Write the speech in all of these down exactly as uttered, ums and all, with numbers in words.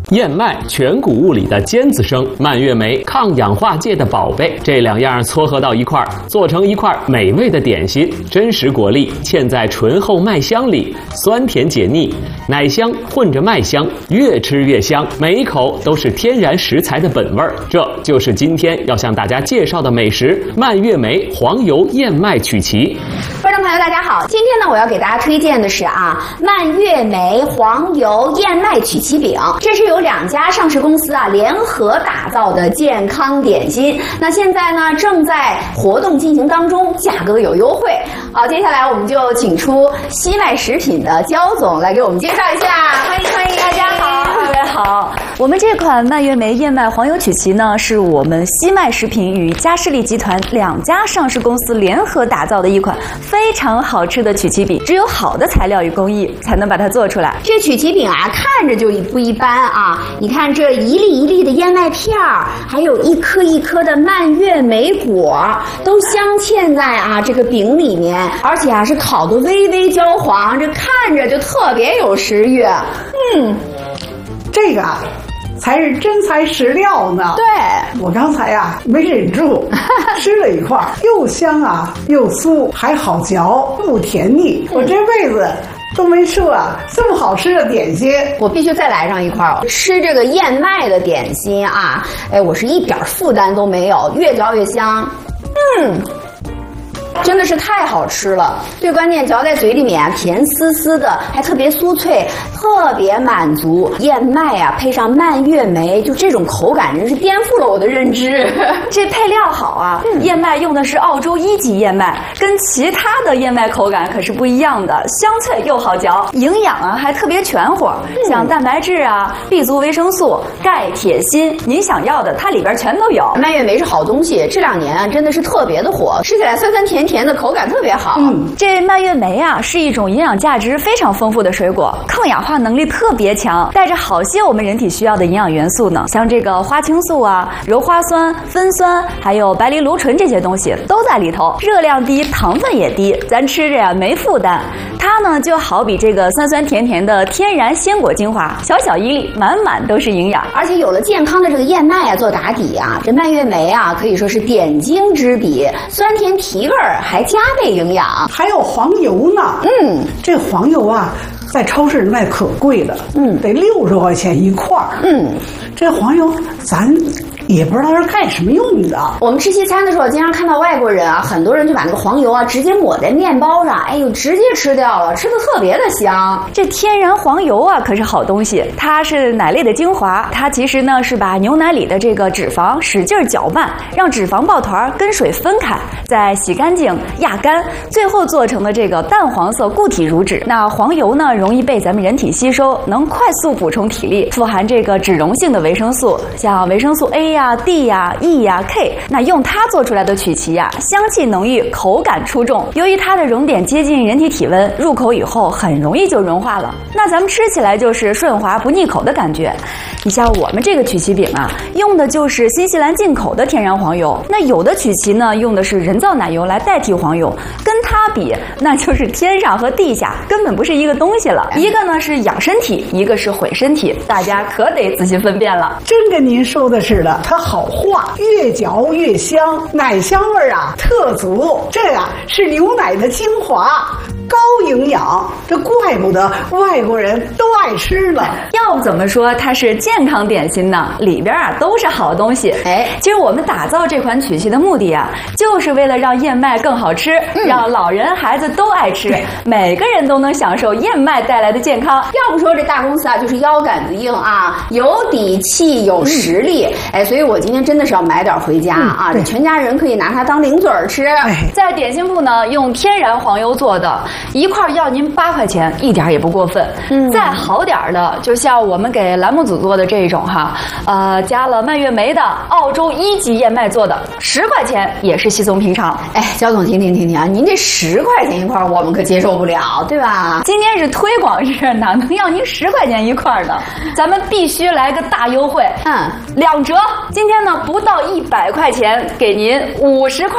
燕麦全谷物里的尖子生，蔓越莓抗氧化界的宝贝，这两样撮合到一块儿，做成一块美味的点心。真实果粒嵌在醇厚麦香里，酸甜解腻，奶香混着麦香，越吃越香，每一口都是天然食材的本味儿。这就是今天要向大家介绍的美食——蔓越莓黄油燕麦曲奇。 观众朋友，大家好，今天呢，我要给大家推荐的是啊，蔓越莓黄油燕麦曲奇饼，这是由两家上市公司啊联合打造的健康点心。那现在呢，正在活动进行当中，价格有优惠。好，接下来我们就请出西麦食品的焦总来给我们介绍一下。欢迎欢迎，大家好， 各位好。我们这款蔓越莓燕麦黄油曲奇呢，是我们西麦食品与嘉士利集团两家上市公司联合打造的一款非常好吃的曲奇饼，只有好的材料与工艺才能把它做出来。 这曲奇饼啊，看着就不一般啊！你看这一粒一粒的燕麦片儿，还有一颗一颗的蔓越莓果，都镶嵌在啊这个饼里面，而且啊是烤得微微焦黄，这看着就特别有食欲。嗯， 这个啊才是真材实料呢。 对， 我刚才呀、啊、没忍住吃了一块，又香啊又酥，还好嚼，不甜腻。我这辈子都没吃过这么好吃的点心， 我必须再来上一块。吃这个燕麦的点心啊，哎，我是一点负担都没有，越嚼越香。嗯。真的是太好吃了，最关键嚼在嘴里面甜丝丝的，还特别酥脆，特别满足。燕麦啊配上蔓越莓，就这种口感真是颠覆了我的认知。 这配料好啊、嗯、燕麦用的是澳洲一级燕麦，跟其他的燕麦口感可是不一样的，香脆又好嚼，营养啊还特别全乎、嗯、像蛋白质啊 B 族维生素、钙、铁、锌，您想要的它里边全都有。 蔓越莓是好东西，这两年啊真的是特别的火，吃起来酸酸甜甜的，口感特别好。 嗯，这蔓越莓啊是一种营养价值非常丰富的水果，抗氧化能力特别强，带着好些我们人体需要的营养元素呢，像这个花青素啊、鞣花酸、酚酸，还有白藜芦醇这些东西都在里头，热量低，糖分也低，咱吃着呀没负担。它呢就好比这个酸酸甜甜的天然鲜果精华，小小一粒，满满都是营养。 而且有了健康的这个燕麦啊做打底啊，这蔓越莓啊可以说是点睛之笔，酸甜提味儿，还加倍营养。 还有黄油呢。 嗯， 这黄油啊在超市卖可贵了，嗯，得六十块钱一块儿。 嗯， 这黄油咱也不知道是干什么用的。 我们吃西餐的时候，经常看到外国人啊，很多人就把那个黄油啊直接抹在面包上，哎呦，直接吃掉了，吃的特别的香。 这天然黄油啊，可是好东西，它是奶类的精华，它其实呢是把牛奶里的这个脂肪使劲搅拌，让脂肪抱团跟水分开，再洗干净、压干，最后做成的这个淡黄色固体乳脂。那黄油呢，容易被咱们人体吸收，能快速补充体力，富含这个脂溶性的维生素，像维生素 A 呀、D 呀、E 呀、K。那用它做出来的曲奇呀，香气浓郁，口感出众。由于它的熔点接近人体体温，入口以后很容易就融化了。那咱们吃起来就是顺滑不腻口的感觉。你像我们这个曲奇饼啊，用的就是新西兰进口的天然黄油。那有的曲奇呢，用的是人造奶油来代替黄油，跟它比，那就是天上和地下，根本不是一个东西了。一个呢是养身体，一个是毁身体，大家可得仔细分辨了。 真跟您说的似的，它好化，越嚼越香，奶香味啊特足，这呀、啊、是牛奶的精华，高营养，这怪不得外国人都爱吃了。 要不怎么说它是健康点心呢？里边啊都是好东西。哎，其实我们打造这款曲奇的目的啊，就是为了让燕麦更好吃，嗯、让老人孩子都爱吃，每个人都能享受燕麦带来的健康。 要不说这大公司啊，就是腰杆子硬啊，有底气，有实力。嗯、哎，所以我今天真的是要买点回家、嗯、啊，这全家人可以拿它当零嘴儿吃。 在点心部呢，用天然黄油做的，一块要您八块钱，一点也不过分。嗯，再好点的，就像我们给栏目组做的这种哈，呃，加了蔓越莓的澳洲一级燕麦做的，十块钱也是稀松平常。 哎，焦总，停停停停啊，您这十块钱一块，我们可接受不了，对吧？ 今天是推广日，哪能要您十块钱一块呢？咱们必须来个大优惠，嗯，两折。今天呢，不到一百块钱，给您五十块。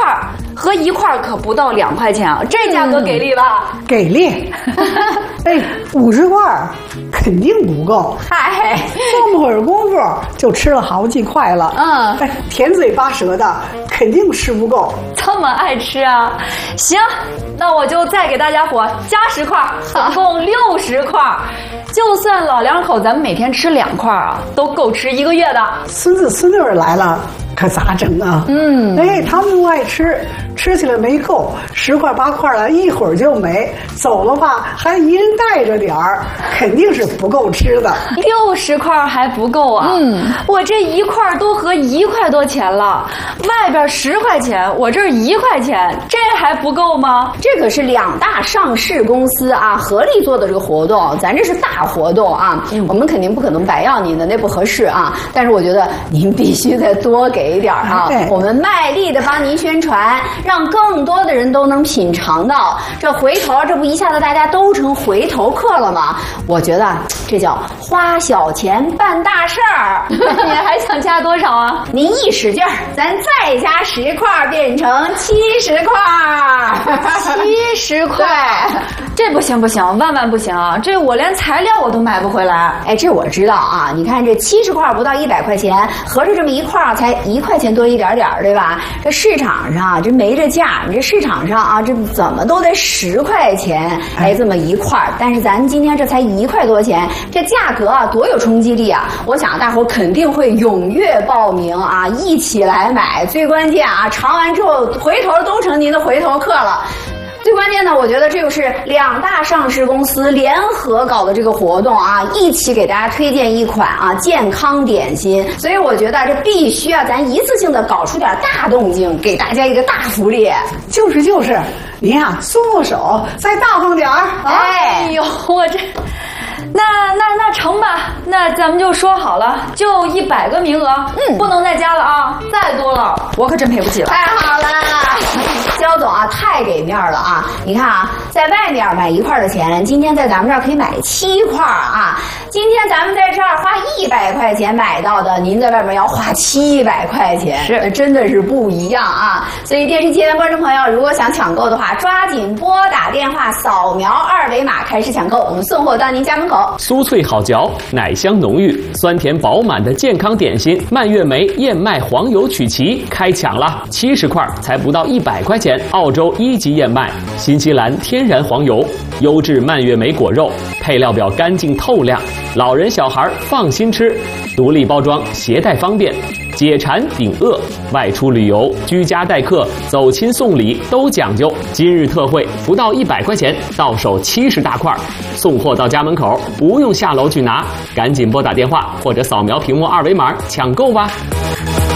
合一块可不到两块钱啊，这价格给力吧？ 嗯、给力！哎，五十块肯定不够。 嗨， 这么会儿功夫就吃了好几块了。 嗯， 哎，甜嘴巴舌的肯定吃不够。 这么爱吃啊？行，那我就再给大家伙加十块，总共六十块。就算老两口咱们每天吃两块啊，都够吃一个月的。 孙子孙女儿来了，可咋整啊？嗯，哎，他们不爱吃，吃起来没够，十块八块了，一会儿就没。走了吧，还一人带着点儿，肯定是不够吃的。 六十块还不够啊？嗯，我这一块都合一块多钱了，外边十块钱，我这儿一块钱，这还不够吗？ 这可是两大上市公司啊合力做的这个活动，咱这是大活动啊，嗯、我们肯定不可能白要您的，那不合适啊。但是我觉得您必须再多给一点啊，哎、我们卖力的帮您宣传，让更多的人都能品尝到。这回头这不一下子大家都成回头客了吗？我觉得这叫花小钱办大事儿。 你还想加多少啊？ 您一使劲儿，咱再加十块，变成七十块。 七十块，这不行不行，万万不行啊！这我连材料我都买不回来。 哎，这我知道啊。你看这七十块不到一百块钱，合着这么一块才一块钱多一点点，对吧？这市场上这没这价，你这市场上啊，这怎么都得十块钱，哎，这么一块。但是咱今天这才一块多钱，这价格啊多有冲击力啊！我想大伙肯定会踊跃报名啊，一起来买。最关键啊，尝完之后回头都成您的回头客了。最关键的，我觉得这就是两大上市公司联合搞的这个活动啊，一起给大家推荐一款啊健康点心，所以我觉得这必须啊，咱一次性的搞出点大动静，给大家一个大福利。 就是就是，您啊松松手，再大方点儿。 哎呦，我这。那那那成吧，那咱们就说好了，就一百个名额，嗯，不能再加了啊，再多了我可真赔不起了。 太好了，焦总啊，太给面了啊！你看啊，在外面买一块的钱，今天在咱们这儿可以买七块啊。今天咱们在这儿花一百块钱买到的，您在外面要花七百块钱， 是真的是不一样啊！所以电视机前的观众朋友，如果想抢购的话，抓紧拨打电话，扫描二维码开始抢购，我们送货到您家门口。 酥脆好嚼，奶香浓郁，酸甜饱满的健康点心蔓越莓燕麦黄油曲奇开抢了，七十块才不到一百块钱。澳洲一级燕麦，新西兰天然黄油，优质蔓越莓果肉，配料表干净透亮，老人小孩放心吃。独立包装，携带方便，解馋顶饿，外出旅游、居家待客、走亲送礼都讲究。今日特惠，不到一百块钱，到手七十大块，送货到家门口，不用下楼去拿，赶紧拨打电话或者扫描屏幕二维码抢购吧。